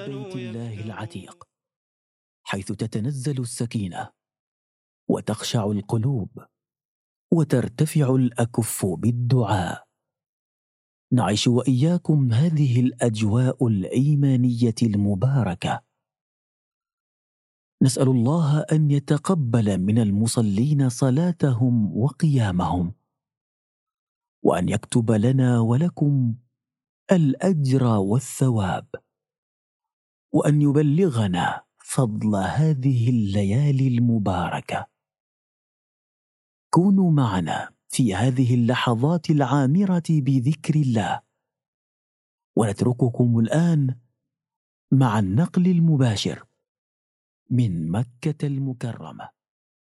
بيت الله العتيق، حيث تتنزل السكينة وتخشع القلوب وترتفع الأكف بالدعاء. نعيش وإياكم هذه الأجواء الإيمانية المباركة. نسأل الله أن يتقبل من المصلين صلاتهم وقيامهم، وأن يكتب لنا ولكم الأجر والثواب، وأن يبلغنا فضل هذه الليالي المباركة. كونوا معنا في هذه اللحظات العامرة بذكر الله، ونترككم الآن مع النقل المباشر من مكة المكرمة.